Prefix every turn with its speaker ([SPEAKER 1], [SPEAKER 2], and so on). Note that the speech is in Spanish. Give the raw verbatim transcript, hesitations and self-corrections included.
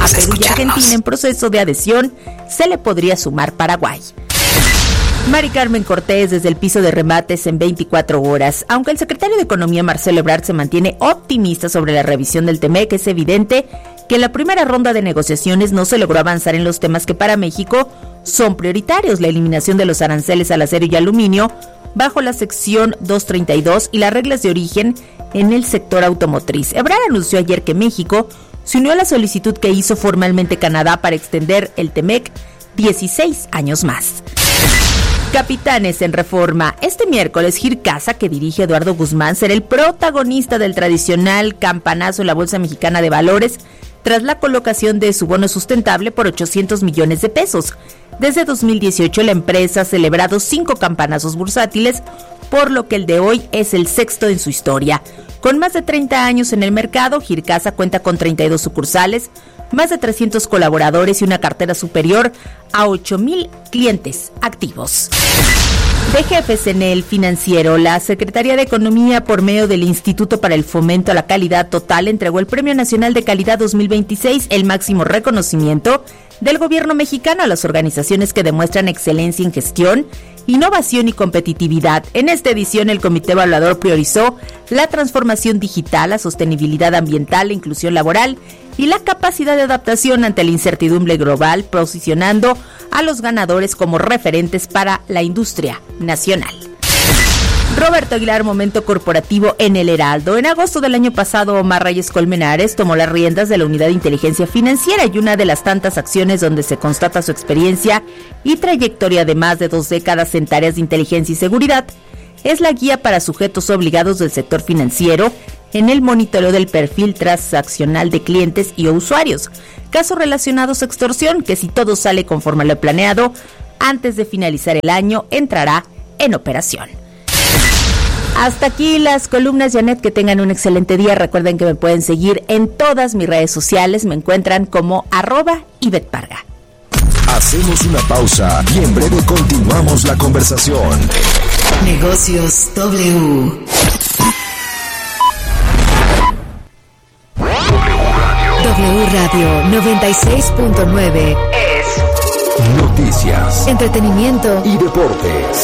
[SPEAKER 1] a Perú y Argentina en proceso de adhesión, se le podría sumar Paraguay. Mari Carmen Cortés desde el piso de remates en veinticuatro horas. Aunque el secretario de Economía Marcelo Ebrard se mantiene optimista sobre la revisión del T-M E C, es evidente que en la primera ronda de negociaciones no se logró avanzar en los temas que para México son prioritarios: la eliminación de los aranceles al acero y aluminio bajo la sección doscientos treinta y dos y las reglas de origen en el sector automotriz. Ebrard anunció ayer que México se unió a la solicitud que hizo formalmente Canadá para extender el T-M E C dieciséis años más. Capitanes en Reforma. Este miércoles, Gir Casa, que dirige Eduardo Guzmán, será el protagonista del tradicional campanazo en la Bolsa Mexicana de Valores tras la colocación de su bono sustentable por ochocientos millones de pesos. Desde dos mil dieciocho, la empresa ha celebrado cinco campanazos bursátiles, por lo que el de hoy es el sexto en su historia. Con más de treinta años en el mercado, Gir Casa cuenta con treinta y dos sucursales, más de trescientos colaboradores y una cartera superior a ocho mil clientes activos. De jefes en el financiero, la Secretaría de Economía, por medio del Instituto para el Fomento a la Calidad Total, entregó el Premio Nacional de Calidad dos mil veintiséis, el máximo reconocimiento del gobierno mexicano a las organizaciones que demuestran excelencia en gestión, innovación y competitividad. En esta edición, el comité evaluador priorizó la transformación digital, la sostenibilidad ambiental, la inclusión laboral y la capacidad de adaptación ante la incertidumbre global, posicionando a los ganadores como referentes para la industria nacional. Roberto Aguilar, momento corporativo en El Heraldo. En agosto del año pasado, Omar Reyes Colmenares tomó las riendas de la Unidad de Inteligencia Financiera, y una de las tantas acciones donde se constata su experiencia y trayectoria de más de dos décadas en tareas de inteligencia y seguridad es la guía para sujetos obligados del sector financiero en el monitoreo del perfil transaccional de clientes y usuarios, casos relacionados a extorsión, que si todo sale conforme a lo planeado, antes de finalizar el año entrará en operación. Hasta aquí las columnas, Janet, que tengan un excelente día. Recuerden que me pueden seguir en todas mis redes sociales, me encuentran como arroba Ivette Parga.
[SPEAKER 2] Hacemos una pausa y en breve continuamos la conversación.
[SPEAKER 3] Negocios W. W Radio noventa y seis punto nueve
[SPEAKER 2] es noticias,
[SPEAKER 3] entretenimiento
[SPEAKER 2] y deportes.